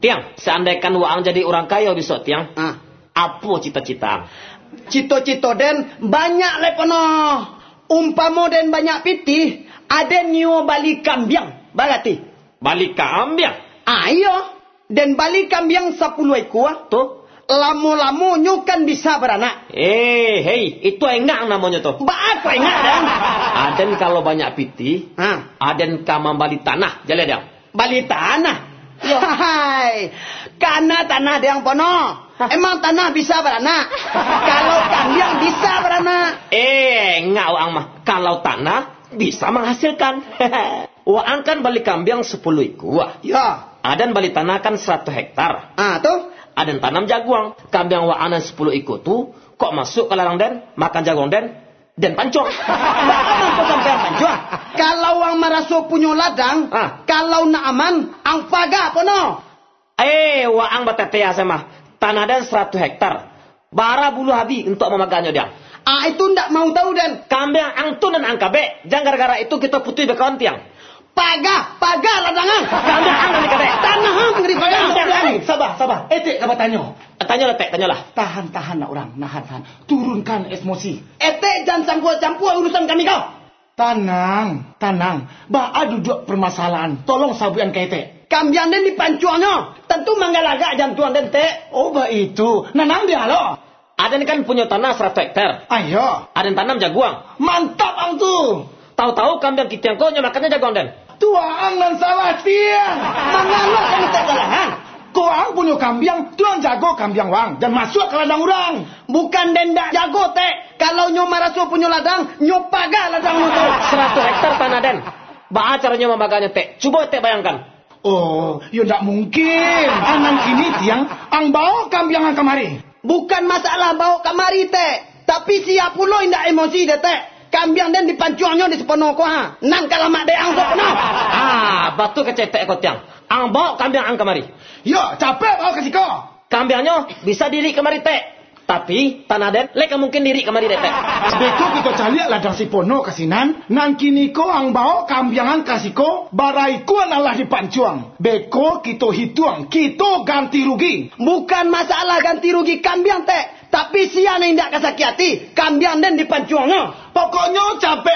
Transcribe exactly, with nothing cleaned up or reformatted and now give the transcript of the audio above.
Tiang, seandainya waang jadi orang kaya besok tiang. Ah. Apa cita-cita? Cito-cito den banyak lepono. Umpamo den banyak pitih, ada nyo balik kambiang. Balati. Balik kambiang. Ayo, den balik kambiang sepuluh ekor. Tuh. Lamo-lamo nyo kan bisa beranak. Eh, hei, itu enggak namanya tuh. Ba apa enggak dan? Aden kalau banyak pitih, Ah. aden kamam balik tanah, jalan dia. Balik tanah. Hai, karena tanah yang pono. Emang tanah bisa beranak? Kalau kambiang bisa beranak. Eh, enggak waang mah. Kalau tanah bisa menghasilkan. Waang kan balik kambiang sepuluh ekor. Ya. Aden balik tanah kan seratus hektar. Ah, tuh. Aden tanam jaguang. Kambiang waanan sepuluh ekor tuh kok masuk ke ladang den, makan jaguang den, den pancong. Apa sampai pancong? Kalau wang maraso punya ladang, Ah. kalau nak aman, ang paga pono. Eh, waang batetea sama. Tanah den seratus hektar. Bara bulu habi untuk memaganya dia. Ah, itu ndak mau tahu dan. Kambiang angtun dan angkabe. Jangan gara-gara itu kita putih bekawan tiang. Paga, paga ladangan. Kambiang angkat dikabe. Tanah hang ngeri paga. Sabar, sabar. Etik apa tanya? Tanya lah, Tek, tanyalah. Tahan, tahan nak orang. Nahan, tahan. Turunkan emosi. Ete jangan campur-campur urusan kami kau. Tenang, tenang. Ba duduk permasalahan. Tolong sabuan ke etik. Kambiang den dipancuangnya. Tentu manggalaga jantuan den te. Oh, ba itu. Nanang dia lo. Aden kan punya tanah seratus hektar. Ayo. Aden tanam jaguang. Mantap ang tu. Tahu-tahu kambiang kita yang kau makannya jaguang den. Tuang nan salah tiang. Mangalah kami te salahan. Kau ang punya kambiang, tuang jago kambiang wang. Dan masuk ke ladang orang. Bukan den dak jago te. Kalau nyo maraso punya ladang, nyo paga ladang nyo tu. seratus hektar tanah den. Ba caranya memaganya Tek. Coba Tek bayangkan. Oh, ya tak mungkin. Anang kini tiang, ang bawa kambiang ang kamari. Bukan masalah bawa kamari te. Tapi siap pulo indak emosi de te. Kambiang den dipancuangnya di sepono ko ha. Nang kalamak de ang sepono. Ah, batu kecetek kau tiang. Ang bawa kambiang ang kemari. Ya, capek bawa kasih kau. Kambiangnya bisa diri kemari Tek. Tapi tanah den leka mungkin diri kemari deh Tek. Beko kita cari ladang si pono kasinan. Nang kini ko ang bawa kambiangan kasih ko. Barai ko nalah dipancuang. Beko kita hitung. Kita ganti rugi. Bukan masalah ganti rugi kambiang te. Tapi siapa yang tidak kasaki hati. Kambiang den dipancuangnya. Pokoknya capek.